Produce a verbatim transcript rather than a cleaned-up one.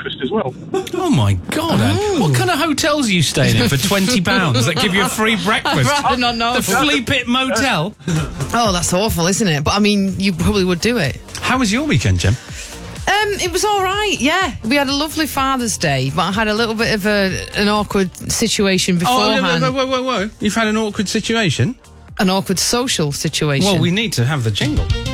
breakfast as well. Oh, my God, Anne. What kind of hotels are you staying in for twenty pounds that give you a free breakfast? I'd rather not know. The Flea Pit Motel? Oh, that's awful, isn't it? But, I mean, you probably would do it. How was your weekend, Jem? Um, it was all right, yeah. We had a lovely Father's Day, but I had a little bit of a, an awkward situation beforehand. Oh, whoa, whoa, whoa, whoa. You've had an awkward situation? An awkward social situation. Well, we need to have the jingle.